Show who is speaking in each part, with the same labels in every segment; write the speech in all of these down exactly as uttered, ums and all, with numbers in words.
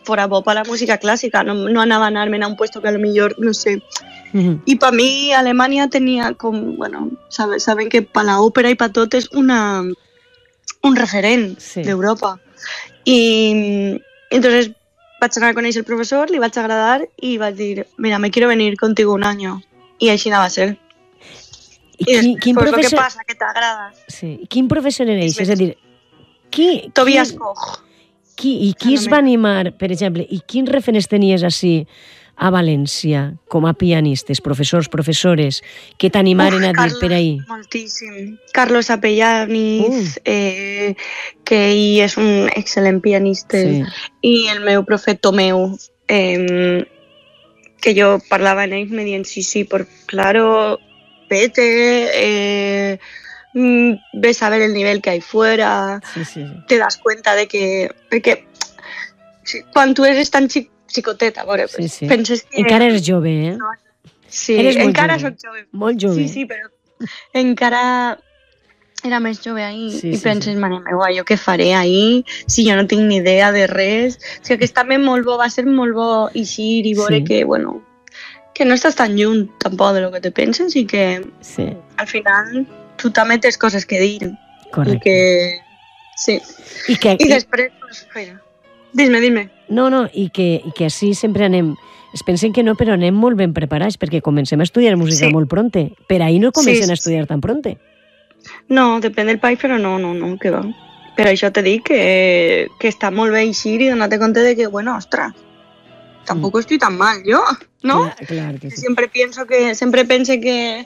Speaker 1: fora bo per la música clàssica, no, no anava a anar-me a un puesto que a lo millor, no sé.
Speaker 2: Uh-huh.
Speaker 1: I per mi Alemanya tenia com, bueno, saben, saben que per l'òpera i per tot és una, un referent
Speaker 2: sí.
Speaker 1: d'Europa. I entonces vaig anar a conèixer el professor, li vaig agradar i vaig dir, mira, me quiero venir contigo un año. I així anava a ser.
Speaker 2: I,
Speaker 1: I
Speaker 2: qui, quin
Speaker 1: després,
Speaker 2: professor...
Speaker 1: què passa? Que t'agrada.
Speaker 2: Sí. Quin professor era ell? És a dir, qui...
Speaker 1: Tobias
Speaker 2: qui...
Speaker 1: Koch.
Speaker 2: Qui, I qui es va animar, per exemple, i quins referents tenies així a València com a pianistes, professors, professores, que t'animaren a dir
Speaker 1: Carlos,
Speaker 2: per ahí?
Speaker 1: Moltíssim. Carlos Apellaniz,
Speaker 2: Uh.
Speaker 1: eh, que ell és un excel·lent pianista,
Speaker 2: Sí.
Speaker 1: i el meu profe Tomeu, eh, que jo parlava en ell, me dient, sí, sí, por claro, vete, eh, ves a ver el nivel que hay fuera,
Speaker 2: Sí, sí, sí.
Speaker 1: te das cuenta de que... Perquè sí, quan tu eres tan xic, xicoteta, veure,
Speaker 2: Sí,
Speaker 1: pues,
Speaker 2: sí.
Speaker 1: penses que...
Speaker 2: Encara eres jove, eh?
Speaker 1: Sí,
Speaker 2: Eres molt
Speaker 1: encara
Speaker 2: jove.
Speaker 1: soc jove.
Speaker 2: Molt jove.
Speaker 1: Sí, sí, però encara era més jove ahir,
Speaker 2: Sí,
Speaker 1: i
Speaker 2: sí,
Speaker 1: penses,
Speaker 2: sí.
Speaker 1: mare meva, jo què faré ahir si jo no tinc ni idea de res? O sigui, que és també molt bo, va ser molt bo eixir i veure
Speaker 2: Sí.
Speaker 1: que, bueno, que no estàs tan lluny tampoc de lo que te penses i que
Speaker 2: Sí,
Speaker 1: al final tu també tens coses que dir.
Speaker 2: correcte.
Speaker 1: I que... Sí.
Speaker 2: I que,
Speaker 1: I després, pues, mira, dime, dime.
Speaker 2: No, no, i que, i que així sempre anem... Es pensen que no, però anem molt ben preparats, perquè comencem a estudiar música
Speaker 1: Sí.
Speaker 2: molt pronte. Per ahí no comencen
Speaker 1: Sí,
Speaker 2: a
Speaker 1: sí,
Speaker 2: estudiar tan pronte.
Speaker 1: No, depèn del país, però no, no, no, que va. Per això te dic que, que està molt bé eixir i donar-te compte de que, bueno, ostres, tampoco estoy tan mal yo, ¿no?
Speaker 2: Clar, clar que sí.
Speaker 1: Siempre pienso que, siempre pensé que,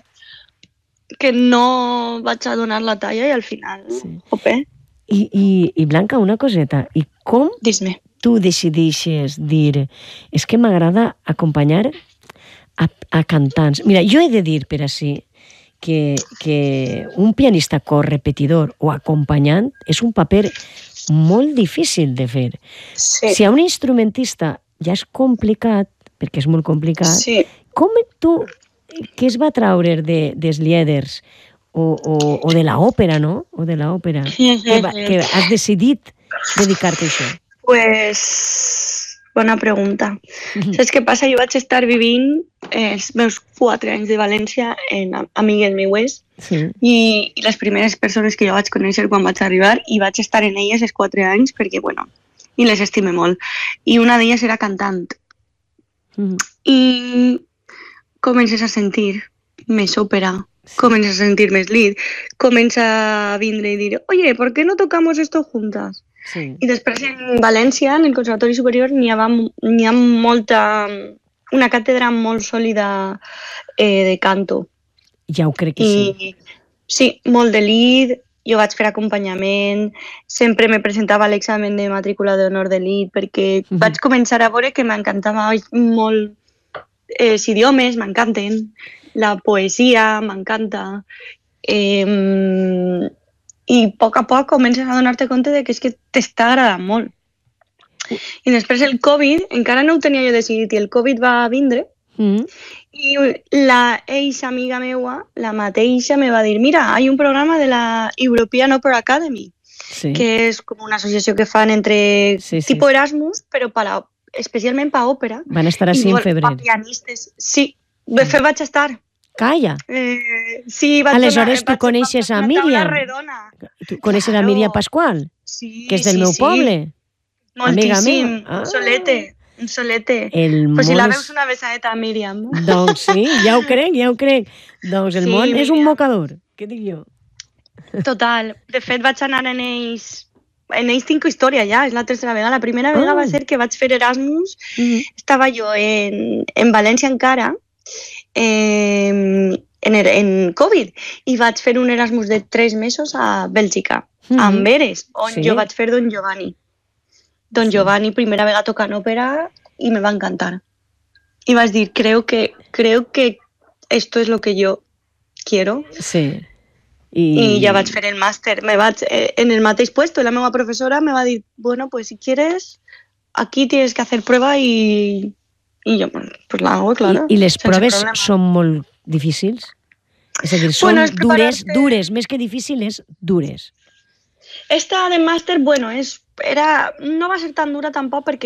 Speaker 1: que no vaig a donar la talla i al final,
Speaker 2: Sí.
Speaker 1: jope,
Speaker 2: I, i, I Blanca, una coseta. I com
Speaker 1: dis-me.
Speaker 2: tu decideixes dir és que m'agrada acompanyar a, a cantants? Mira, jo he de dir per així que, que un pianista correpetidor o acompanyant és un paper molt difícil de fer.
Speaker 1: Sí,
Speaker 2: Si a un instrumentista ja és complicat, perquè és molt complicat,
Speaker 1: sí.
Speaker 2: com tu, què es va traure de, dels lieders o, o, o de l'òpera, no? O de l'òpera, que, va- que has decidit dedicar-te a això?
Speaker 1: Pues, bona pregunta. Saps què passa? Jo vaig estar vivint eh, els meus quatre anys de València en am- amigues meues
Speaker 2: Sí.
Speaker 1: i, i les primeres persones que jo vaig conèixer quan vaig arribar i vaig estar en elles els quatre anys perquè, bueno, i les estime molt. I una d'elles era cantant.
Speaker 2: Mhm.
Speaker 1: I comences a sentir més òpera, comences a sentir més lead, comença a vindre i dir, oye, ¿por qué no tocamos esto juntas?
Speaker 2: Sí.
Speaker 1: I després en València, en el Conservatori Superior, n'hi ha, n'hi ha molta... una càtedra molt sòlida eh, de canto.
Speaker 2: Ja ho crec que sí.
Speaker 1: I sí, molt de lead, jo vaig fer acompanyament, sempre me presentava a l'examen de matrícula d'honor de lead perquè
Speaker 2: Mhm.
Speaker 1: vaig començar a veure que m'encantava molt eh, els idiomes, m'encanten, la poesia m'encanta, eh, i a poc a poc comences a donar-te compte de que és que t'està agradant molt. I després el Covid, encara no ho tenia jo decidit, i el Covid va vindre,
Speaker 2: Mm.
Speaker 1: i la eixa amiga meua, la mateixa, me va dir, mira, hay un programa de la European Opera Academy,
Speaker 2: Sí.
Speaker 1: que és com una associació que fan entre
Speaker 2: Sí, sí,
Speaker 1: tipo
Speaker 2: sí.
Speaker 1: Erasmus, però para, especialment per òpera.
Speaker 2: Van estar així
Speaker 1: I
Speaker 2: en
Speaker 1: vol-
Speaker 2: febrer.
Speaker 1: pa pianistes. Sí, de fet vaig estar.
Speaker 2: Calla.
Speaker 1: Eh, sí, vaig
Speaker 2: Aleshores,
Speaker 1: donar-
Speaker 2: tu
Speaker 1: vaig-
Speaker 2: coneixes
Speaker 1: vaig fer
Speaker 2: a
Speaker 1: una taula
Speaker 2: Míriam?
Speaker 1: redona.
Speaker 2: Tu coneixes a
Speaker 1: Claro.
Speaker 2: Míriam Pasqual,
Speaker 1: Sí,
Speaker 2: que és del
Speaker 1: sí,
Speaker 2: meu
Speaker 1: sí.
Speaker 2: poble? Amiga
Speaker 1: Moltíssim.
Speaker 2: meva. Ah.
Speaker 1: Un solete. Un solete.
Speaker 2: El
Speaker 1: Pues si
Speaker 2: món
Speaker 1: la
Speaker 2: és-
Speaker 1: veus una besadeta a Míriam.
Speaker 2: Doncs sí, ja ho crec, ja ho crec. Doncs el
Speaker 1: Sí,
Speaker 2: món és un
Speaker 1: Míriam.
Speaker 2: mocador. Què dic jo?
Speaker 1: Total. De fet, vaig anar en ells... En ells tinc història ja, és la tercera vegada. La primera vegada
Speaker 2: Ah.
Speaker 1: va ser que vaig fer Erasmus.
Speaker 2: Mm.
Speaker 1: Estava jo en, en València encara, eh, en, er- en Covid, i vaig fer un Erasmus de tres mesos a Bèlgica,
Speaker 2: Mhm.
Speaker 1: a Amberes, on
Speaker 2: Sí.
Speaker 1: jo vaig fer Don Giovanni. Don
Speaker 2: Sí.
Speaker 1: Giovanni, primera vegada tocant òpera, i me va encantar. Y vas a decir, creo que, creo que esto es lo que yo quiero.
Speaker 2: Sí.
Speaker 1: I,
Speaker 2: I
Speaker 1: ja vaig fer el màster. Me vaig, eh, en el mateix puesto, la meva professora me va dir, bueno, pues si quieres, aquí tienes que hacer prueba y, y yo, pues la hago, claro.
Speaker 2: I, i les
Speaker 1: sense
Speaker 2: proves
Speaker 1: problema.
Speaker 2: són molt difícils? És a dir, són
Speaker 1: Bueno, és
Speaker 2: dures,
Speaker 1: preparar-te-
Speaker 2: dures, més que difícils, dures.
Speaker 1: Esta de màster, bueno, és, era, no va ser tan dura tampoc perquè